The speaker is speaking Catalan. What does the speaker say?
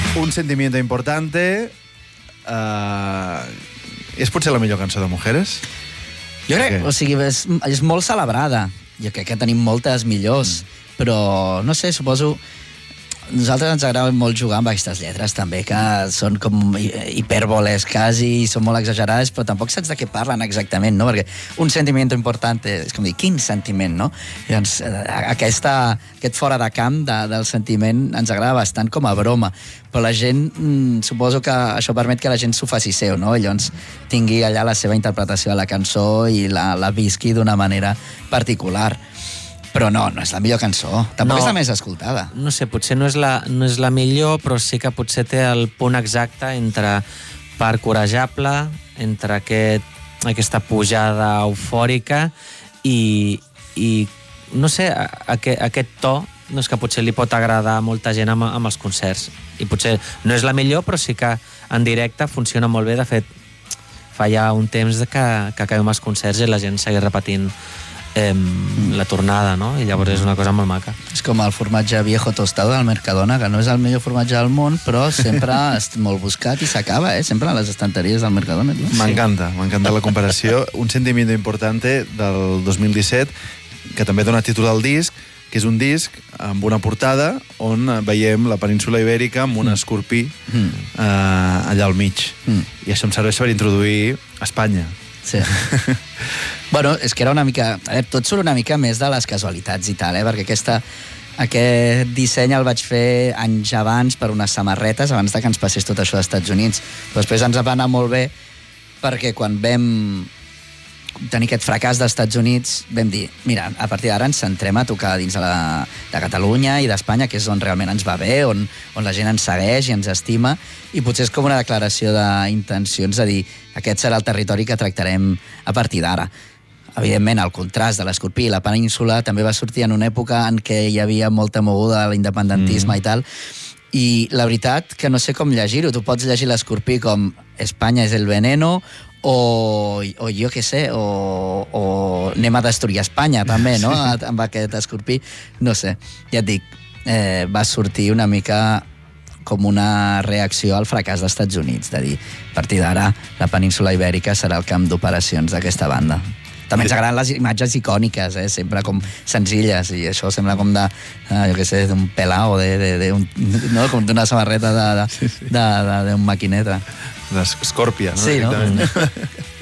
Un sentimiento importante. És potser la millor cançó de Mujeres? Jo crec, o sigui, és molt celebrada. Jo crec que tenim moltes millors, però, no sé, suposo... Nosaltres ens agrada molt jugar amb aquestes lletres, també, que són com hipèrboles quasi, i són molt exagerades, però tampoc saps de què parlen exactament, no? Perquè un sentiment important és com dir, quin sentiment, no? Llavors, aquest fora de camp del sentiment ens agrada bastant com a broma, però la gent, suposo que això permet que la gent s'ho faci seu, no? I llavors tingui allà la seva interpretació de la cançó i la visqui d'una manera particular. Però no és la millor cançó. Tampoc és la més escoltada. No sé, potser no és la millor, però sí que potser té el punt exacte entre part corejable, entre aquesta pujada eufòrica i no sé, aquest to no és que potser li pot agradar a molta gent amb els concerts. I potser no és la millor, però sí que en directe funciona molt bé. De fet, fa ja un temps que acabem els concerts i la gent segueix repetint la tornada, no? I llavors és una cosa molt maca. És com el formatge viejo tostado del Mercadona, que no és el millor formatge del món, però sempre és molt buscat i s'acaba, sempre a les estanteries del Mercadona. M'encanta la comparació. Un sentimiento importante del 2017, que també dona títol al disc, que és un disc amb una portada on veiem la península Ibèrica amb un escorpí allà al mig. I això em serveix per introduir Espanya. Sí. Bueno, és que era una mica... tot surt una mica més de les casualitats i tal, perquè aquest disseny el vaig fer anys abans per unes samarretes, abans que ens passés tot això als Estats Units. Però després ens va anar molt bé perquè quan vam tenir aquest fracàs dels Estats Units vam dir, mira, a partir d'ara ens centrem a tocar dins de Catalunya i d'Espanya, que és on realment ens va bé, on la gent ens segueix i ens estima, i potser és com una declaració d'intencions de dir, aquest serà el territori que tractarem a partir d'ara. Evidentment, el contrast de l'Escorpí i la península també va sortir en una època en què hi havia molta moguda de l'independentisme i tal, i la veritat que no sé com llegir-ho. Tu pots llegir l'Escorpí com Espanya és el veneno, o jo què sé, o anem a destruir Espanya també, no? Amb aquest escorpí, no sé, ja et dic, va sortir una mica com una reacció al fracàs dels Estats Units, de dir, a partir d'ara la península Ibèrica serà el camp d'operacions d'aquesta banda. També ens agraden les imatges icòniques, sempre com senzilles, i això sembla com de, jo què sé, d'un pelao, com d'una samarreta d'un maquineta. D'Escòrpia, no? Sí, no?